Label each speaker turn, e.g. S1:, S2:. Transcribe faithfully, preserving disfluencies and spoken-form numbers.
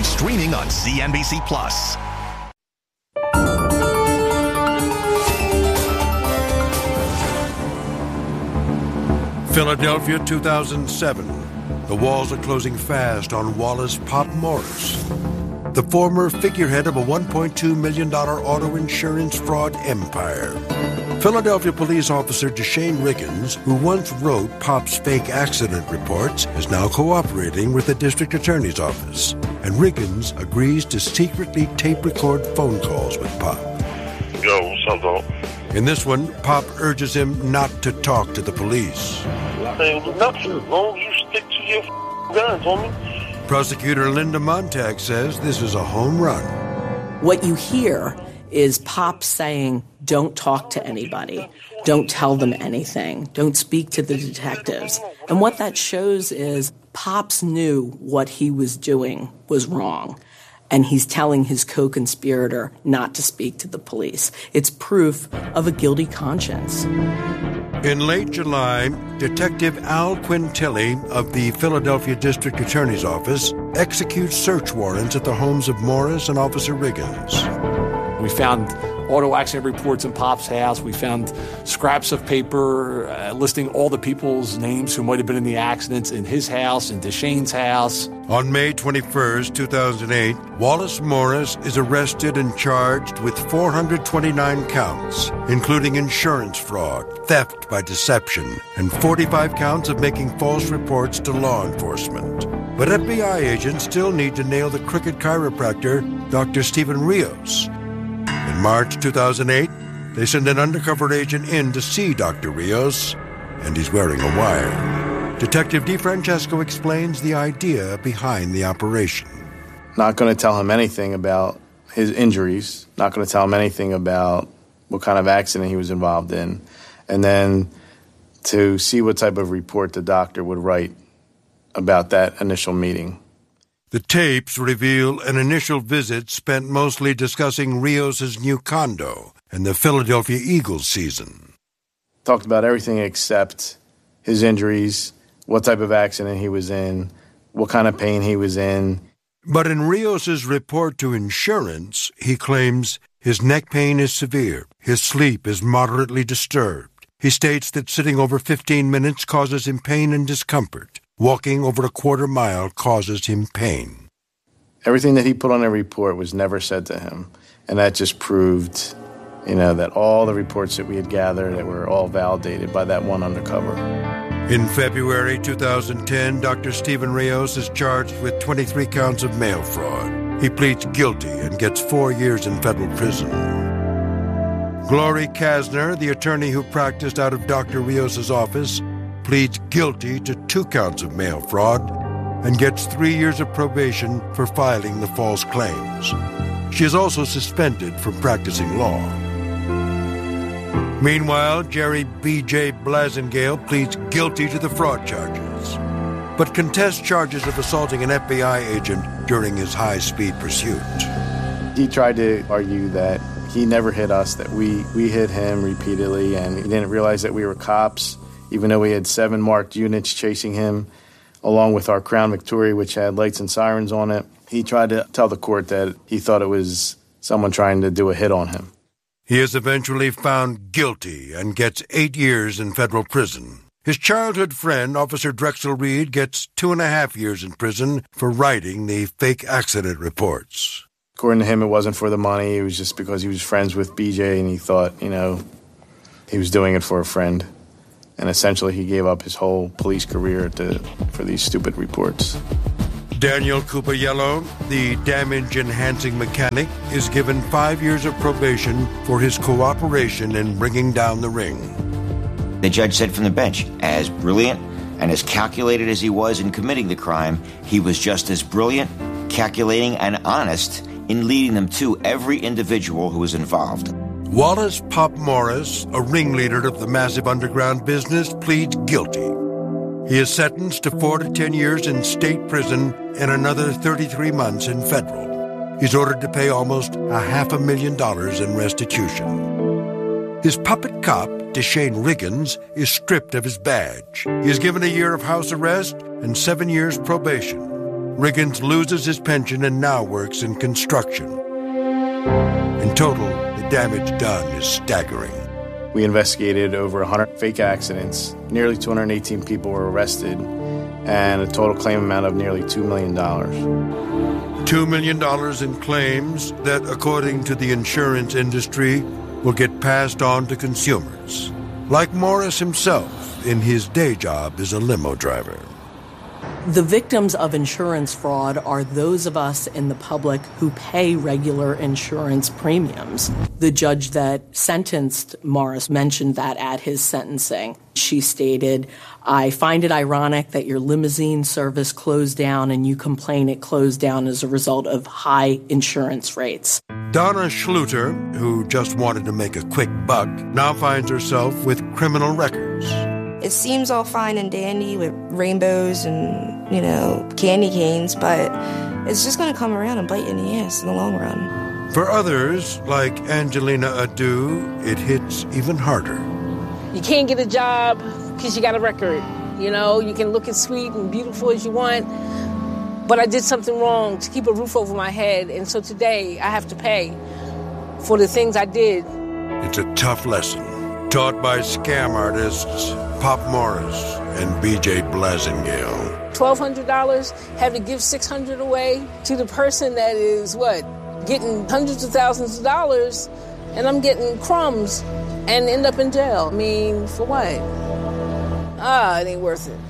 S1: and streaming on C N B C Plus.
S2: Philadelphia, two thousand seven. The walls are closing fast on Wallace Pop Morris, the former figurehead of a one point two million dollars auto insurance fraud empire. Philadelphia police officer Deshane Riggins, who once wrote Pop's fake accident reports, is now cooperating with the district attorney's office. And Riggins agrees to secretly tape record phone calls with Pop.
S3: Yo, what's up, dog?
S2: In this one, Pop urges him not to talk to the police.
S3: Hey, nothing. As long as you stick to your f- guns, homie.
S2: Prosecutor Linda Montag says this is a home run.
S4: What you hear is Pop saying, don't talk to anybody. Don't tell them anything. Don't speak to the detectives. And what that shows is Pops knew what he was doing was wrong. And he's telling his co-conspirator not to speak to the police. It's proof of a guilty conscience.
S2: In late July, Detective Al Quintilli of the Philadelphia District Attorney's Office executes search warrants at the homes of Morris and Officer Riggins.
S5: We found auto accident reports in Pop's house. We found scraps of paper uh, listing all the people's names who might have been in the accidents in his house, in Deshane's house.
S2: On May twenty-first, two thousand eight, Wallace Morris is arrested and charged with four hundred twenty-nine counts, including insurance fraud, theft by deception, and forty-five counts of making false reports to law enforcement. But F B I agents still need to nail the crooked chiropractor, Doctor Stephen Rios. In March two thousand eight, they send an undercover agent in to see Doctor Rios, and he's wearing a wire. Detective DeFrancesco explains the idea behind the operation.
S6: Not going to tell him anything about his injuries, not going to tell him anything about what kind of accident he was involved in, and then to see what type of report the doctor would write about that initial meeting.
S2: The tapes reveal an initial visit spent mostly discussing Rios' new condo and the Philadelphia Eagles season.
S6: Talked about everything except his injuries, what type of accident he was in, what kind of pain he was in.
S2: But in Rios' report to insurance, he claims his neck pain is severe, his sleep is moderately disturbed. He states that sitting over fifteen minutes causes him pain and discomfort. Walking over a quarter mile causes him pain.
S6: Everything that he put on a report was never said to him. And that just proved, you know, that all the reports that we had gathered that were all validated by that one undercover.
S2: In February two thousand ten, Doctor Stephen Rios is charged with twenty-three counts of mail fraud. He pleads guilty and gets four years in federal prison. Glory Kasner, the attorney who practiced out of Doctor Rios' office, pleads guilty to two counts of mail fraud and gets three years of probation for filing the false claims. She is also suspended from practicing law. Meanwhile, Jerry B J Blasingale pleads guilty to the fraud charges, but contests charges of assaulting an F B I agent during his high-speed pursuit.
S6: He tried to argue that he never hit us, that we, we hit him repeatedly, and he didn't realize that we were cops, even though we had seven marked units chasing him, along with our Crown Victoria, which had lights and sirens on it. He tried to tell the court that he thought it was someone trying to do a hit on him.
S2: He is eventually found guilty and gets eight years in federal prison. His childhood friend, Officer Drexel Reed, gets two and a half years in prison for writing the fake accident reports.
S6: According to him, it wasn't for the money. It was just because he was friends with B J, and he thought, you know, he was doing it for a friend. And essentially, he gave up his whole police career to, for these stupid reports.
S2: Daniel Cupayello, the damage-enhancing mechanic, is given five years of probation for his cooperation in bringing down the ring.
S7: The judge said from the bench, as brilliant and as calculated as he was in committing the crime, he was just as brilliant, calculating, and honest in leading them to every individual who was involved.
S2: Wallace Pop Morris, a ringleader of the massive underground business, pleads guilty. He is sentenced to four to ten years in state prison and another thirty-three months in federal. He's ordered to pay almost a half a million dollars in restitution. His puppet cop, Deshane Riggins, is stripped of his badge. He is given a year of house arrest and seven years probation. Riggins loses his pension and now works in construction. In total, the damage done is staggering.
S6: We investigated over one hundred fake accidents. Nearly two hundred eighteen people were arrested, and a total claim amount of nearly two million dollars.
S2: two million dollars in claims that, according to the insurance industry, will get passed on to consumers. Like Morris himself in his day job as a limo driver.
S4: The victims of insurance fraud are those of us in the public who pay regular insurance premiums. The judge that sentenced Morris mentioned that at his sentencing. She stated, "I find it ironic that your limousine service closed down and you complain it closed down as a result of high insurance rates."
S2: Donna Schluter, who just wanted to make a quick buck, now finds herself with criminal records.
S8: It seems all fine and dandy with rainbows and, you know, candy canes, but it's just going to come around and bite you in the ass in the long run.
S2: For others, like Angelina Adu, it hits even harder.
S9: You can't get a job because you got a record. You know, you can look as sweet and beautiful as you want, but I did something wrong to keep a roof over my head, and so today I have to pay for the things I did.
S2: It's a tough lesson, taught by scam artists Pop Morris and B J Blasingale.
S9: twelve hundred dollars, have to give six hundred dollars away to the person that is, what, getting hundreds of thousands of dollars, and I'm getting crumbs and end up in jail. I mean, for what? Ah, it ain't worth it.